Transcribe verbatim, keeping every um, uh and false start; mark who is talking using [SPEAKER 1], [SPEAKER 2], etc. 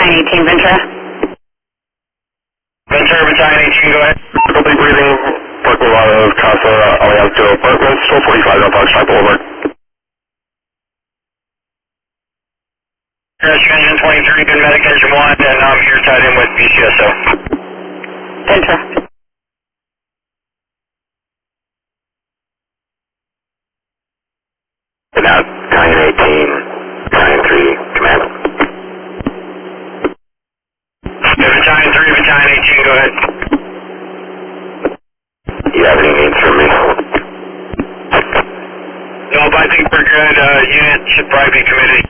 [SPEAKER 1] Battalion eighteen, Ventura.
[SPEAKER 2] Ventura, Battalion eighteen, go ahead.
[SPEAKER 3] Complete breathing, parking lot of Casa Alianza Apartments, twelve forty-five North Oxford Boulevard.
[SPEAKER 2] Rescue Engine twenty-three, good medic engine one, and I'm here tied in with B C S O.
[SPEAKER 1] Ventura.
[SPEAKER 3] And now, Battalion eighteen, Battalion three, command.
[SPEAKER 2] Yeah, Battalion three, Battalion eighteen, go ahead.
[SPEAKER 3] Do you have any needs from me?
[SPEAKER 2] Nope, I think we're good. Uh, unit should probably be committed.